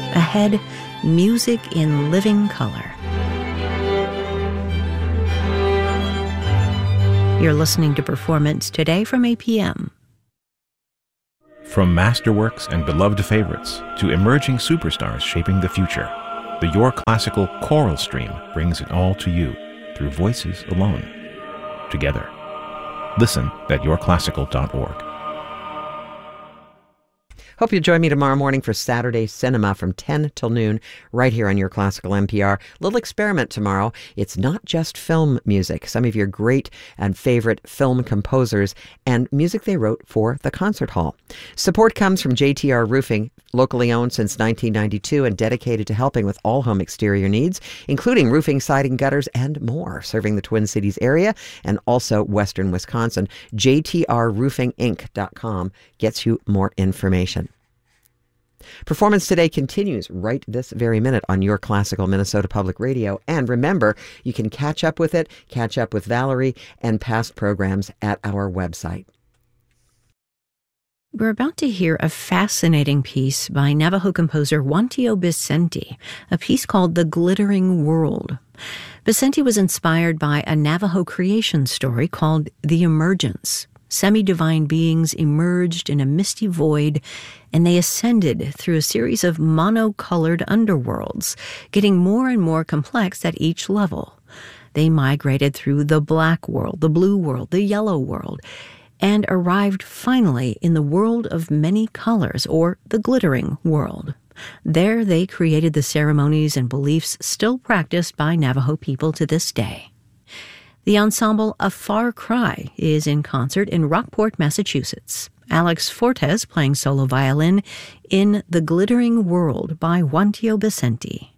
Ahead, music in living color. You're listening to Performance Today from APM. From masterworks and beloved favorites to emerging superstars shaping the future, the Your Classical choral stream brings it all to you through voices alone, together. Listen at yourclassical.org. Hope you'll join me tomorrow morning for Saturday Cinema from 10 till noon right here on Your Classical NPR. Little experiment tomorrow. It's not just film music. Some of your great and favorite film composers and music they wrote for the concert hall. Support comes from JTR Roofing, locally owned since 1992 and dedicated to helping with all home exterior needs, including roofing, siding, gutters, and more, serving the Twin Cities area and also western Wisconsin. JTRRoofingInc.com gets you more information. Performance Today continues right this very minute on Your Classical Minnesota Public Radio. And remember, you can catch up with it, catch up with Valerie and past programs at our website. We're about to hear a fascinating piece by Navajo composer Wantio Bisenti, a piece called The Glittering World. Bisenti was inspired by a Navajo creation story called The Emergence. Semi-divine beings emerged in a misty void, and they ascended through a series of mono-colored underworlds, getting more and more complex at each level. They migrated through the black world, the blue world, the yellow world, and arrived finally in the world of many colors, or the glittering world. There they created the ceremonies and beliefs still practiced by Navajo people to this day. The ensemble A Far Cry is in concert in Rockport, Massachusetts. Alex Fortes playing solo violin in The Glittering World by Wantio Bisenti.